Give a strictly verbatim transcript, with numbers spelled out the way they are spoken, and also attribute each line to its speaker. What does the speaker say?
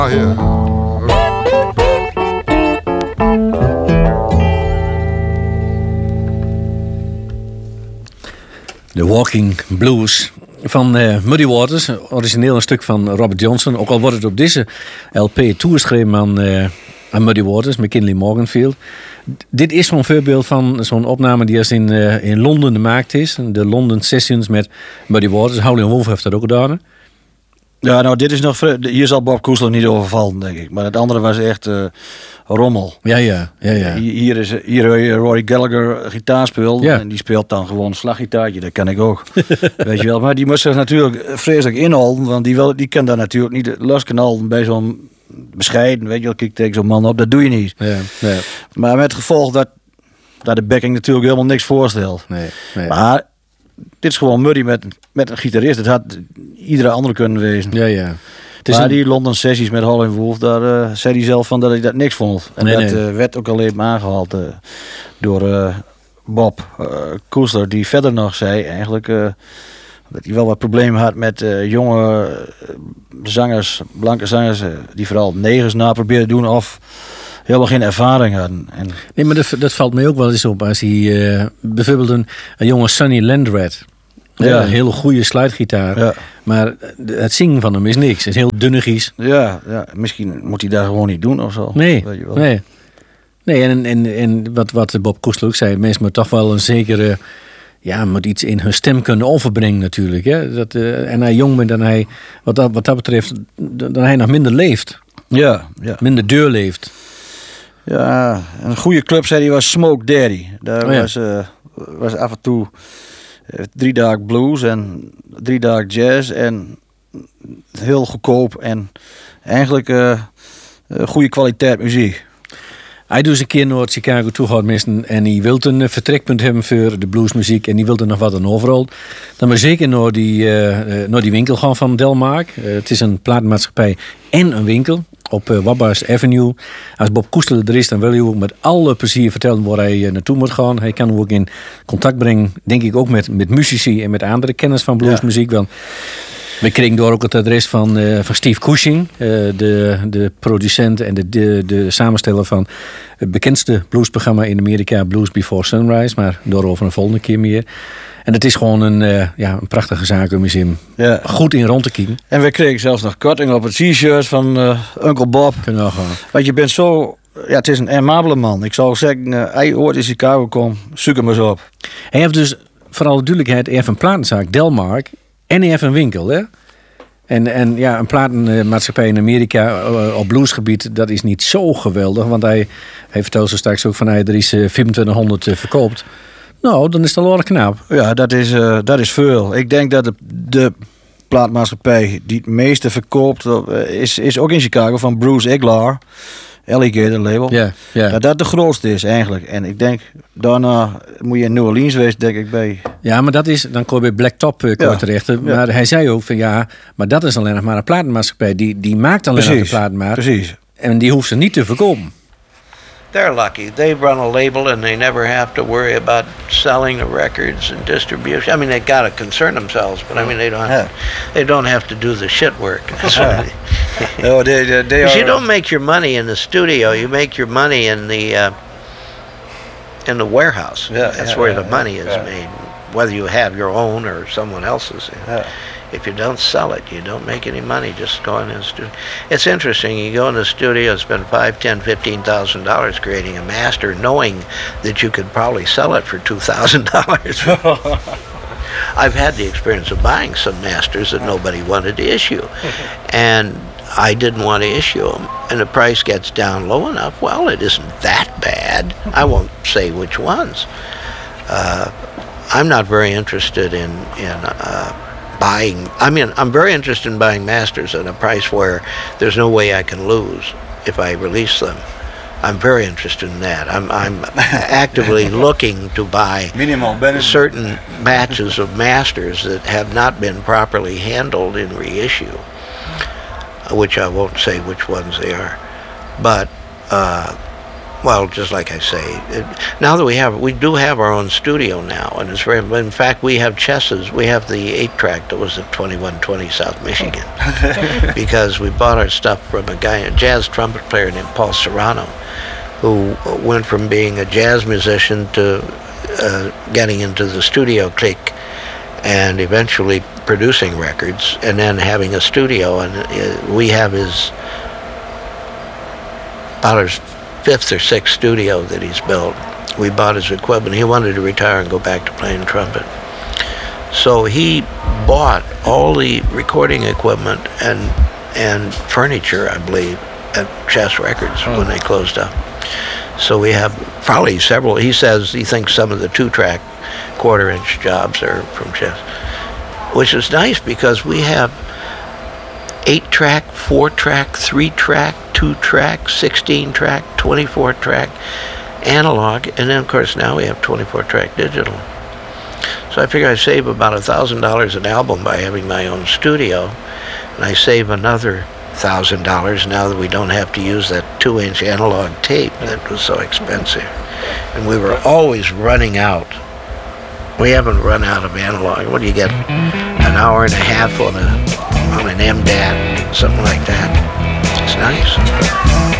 Speaker 1: Ah, yeah.
Speaker 2: The Walking Blues van uh, Muddy Waters. Origineel een stuk van Robert Johnson. Ook al wordt het op deze L P toegeschreven aan, uh, aan Muddy Waters, McKinley Morganfield. D- dit is zo'n voorbeeld van zo'n opname die als in, uh, in Londen gemaakt is. De London Sessions met Muddy Waters. Howlin' Wolf heeft dat ook gedaan. Hè?
Speaker 3: Ja, nou, dit is nog... vre- Hier zal Bob Koesler niet overvallen, denk ik. Maar het andere was echt uh, rommel.
Speaker 2: Ja, ja, ja, ja.
Speaker 3: Hier, hier is hier hoor je Rory Gallagher gitaar speelt.
Speaker 2: Ja.
Speaker 3: En die speelt dan gewoon een slaggitaartje. Dat kan ik ook. Weet je wel. Maar die moest zich natuurlijk vreselijk inhouden. Want die, wil, die kan daar natuurlijk niet los kunnen houden bij zo'n bescheiden. Weet je wel, kijk tegen zo'n man op. Dat doe je niet.
Speaker 2: Ja, ja.
Speaker 3: Maar met het gevolg dat, dat de backing natuurlijk helemaal niks voorstelt.
Speaker 2: Nee, nee.
Speaker 3: Maar dit is gewoon Muddy met, met een gitarist. Het had iedere andere kunnen wezen.
Speaker 2: Ja, ja. Het is
Speaker 3: Maar
Speaker 2: een-
Speaker 3: die London sessies met Howlin' Wolf, daar uh, zei hij zelf van dat hij dat niks vond. En
Speaker 2: Nee,
Speaker 3: dat
Speaker 2: nee.
Speaker 3: uh, werd ook alleen maar aangehaald uh, door uh, Bob uh, Koesler, die verder nog zei eigenlijk uh, dat hij wel wat problemen had met uh, jonge uh, zangers, blanke zangers, uh, die vooral negers na probeerden doen of helemaal geen ervaring hadden. En
Speaker 2: Nee, maar dat, dat valt mij ook wel eens op. Als hij uh, bijvoorbeeld een, een jonge Sonny Landred. Ja.
Speaker 3: Ja.
Speaker 2: Een hele goede slidegitaar.
Speaker 3: ja,
Speaker 2: Maar het zingen van hem is niks. Het is heel dunnigjes.
Speaker 3: ja, ja, misschien moet hij dat gewoon niet doen of zo.
Speaker 2: Nee,
Speaker 3: Weet je wel.
Speaker 2: nee. Nee, en, en, en wat, wat Bob Koesler ook zei, mensen moeten toch wel een zekere, ja, moet iets in hun stem kunnen overbrengen natuurlijk. Hè? Dat, uh, en hij jong bent dan hij, wat dat, wat dat betreft, dan hij nog minder leeft.
Speaker 3: Ja, ja.
Speaker 2: Minder deur leeft.
Speaker 3: Ja, een goede club zei hij was Smoke Daddy. Daar
Speaker 2: Oh ja.
Speaker 3: was, uh, was af en toe uh, drie dagen blues en drie dagen jazz en heel goedkoop en eigenlijk uh, uh, goede kwaliteit muziek.
Speaker 2: Hij doet eens een keer naar Chicago toe gaat missen en hij wil een uh, vertrekpunt hebben voor de bluesmuziek en die wil er nog wat aan overal. Dan maar zeker naar die, uh, uh, naar die winkel gaan van Delmark. Uh, het is een platenmaatschappij en een winkel op uh, Wabash Avenue. Als Bob Koesler er is, dan wil hij ook met alle plezier vertellen waar hij uh, naartoe moet gaan. Hij kan hem ook in contact brengen, denk ik ook met, met muzici en met andere kennis van bluesmuziek. Want we kregen door ook het adres van, uh, van Steve Cushing, uh, de, de producent en de, de, de samensteller van het bekendste bluesprogramma in Amerika, Blues Before Sunrise. Maar daarover een volgende keer meer. En het is gewoon een, uh, ja, een prachtige zaak om eens in
Speaker 3: Ja.
Speaker 2: goed in rond te kijken.
Speaker 3: En we kregen zelfs nog korting op het t-shirt van uh, Uncle Bob.
Speaker 2: Kunnen we gaan.
Speaker 3: Want je bent zo... Ja, het is een aimabele man. Ik zou zeggen, uh, hij ooit in Chicago komt, zoek hem eens op.
Speaker 2: Hij heeft dus, voor alle duidelijkheid, hij heeft een platenzaak, Delmark. En hij heeft een winkel, hè? En, en ja, een platenmaatschappij in Amerika uh, op bluesgebied, dat is niet zo geweldig. Want hij, hij vertelde zo straks ook van, hij er is uh, vierentwintighonderd uh, verkoopt. Nou, dan is dat wel knap.
Speaker 3: Ja, dat is, uh, dat is veel. Ik denk dat de, de plaatmaatschappij die het meeste verkoopt uh, is, is ook in Chicago van Bruce Iglar, Alligator label.
Speaker 2: Ja, ja.
Speaker 3: Dat dat de grootste is eigenlijk. En ik denk, daarna moet je in New Orleans wezen, denk ik, bij...
Speaker 2: Ja, maar dat is, dan kom je bij Black Top uh,
Speaker 3: Ja.
Speaker 2: terecht. Maar hij zei ook van ja, maar dat is alleen nog maar een platenmaatschappij. Die, die maakt alleen nog de
Speaker 3: Precies,
Speaker 2: platenmaat.
Speaker 3: precies.
Speaker 2: En die hoeft ze niet te verkopen.
Speaker 4: They're lucky. They run a label and they never have to worry about selling the records and distribution. I mean, they got to concern themselves, but I mean, they don't have, they don't have to do the shit work. That's what they-
Speaker 3: No, they, they, they
Speaker 4: Because
Speaker 3: are...
Speaker 4: you don't make your money in the studio. You make your money in the uh, in the warehouse.
Speaker 3: Yeah,
Speaker 4: That's
Speaker 3: yeah,
Speaker 4: where
Speaker 3: yeah,
Speaker 4: the money is
Speaker 3: yeah.
Speaker 4: made, whether you have your own or someone else's.
Speaker 3: Yeah.
Speaker 4: If you don't sell it, you don't make any money just going in the studio. It's interesting. You go in the studio, spend five, ten, fifteen thousand dollars creating a master, knowing that you could probably sell it for two thousand dollars. I've had the experience of buying some masters that nobody wanted to issue, and I didn't want to issue them. And the price gets down low enough. Well, it isn't that bad. I won't say which ones. Uh, I'm not very interested in in. Uh, buying I mean I'm very interested in buying masters at a price where there's no way I can lose if I release them. I'm very interested in that. I'm I'm actively looking to buy
Speaker 3: Minimal benefit.
Speaker 4: certain batches of masters that have not been properly handled in reissue, which I won't say which ones they are. But uh, well, just like I say, it, now that we have, we do have our own studio now, and it's very, in fact, we have Chess's, we have the eight track that was at twenty-one twenty South Michigan, because we bought our stuff from a guy, a jazz trumpet player named Paul Serrano, who went from being a jazz musician to uh, getting into the studio clique, and eventually producing records, and then having a studio, and uh, we have his, about his fifth or sixth studio that he's built. We bought his equipment. He wanted to retire and go back to playing trumpet. So he bought all the recording equipment and and furniture, I believe, at Chess Records oh. when they closed up. So we have probably several. He says he thinks some of the two-track, quarter-inch jobs are from Chess, which is nice because we have eight-track, four-track, three-track, two-track, sixteen-track, twenty-four-track analog, and then, of course, now we have twenty-four-track digital. So I figure I save about one thousand dollars an album by having my own studio, and I save another one thousand dollars now that we don't have to use that two-inch analog tape that was so expensive. And we were always running out. We haven't run out of analog. What do you get? An hour and a half on a on an M D A T, something like that. It's nice.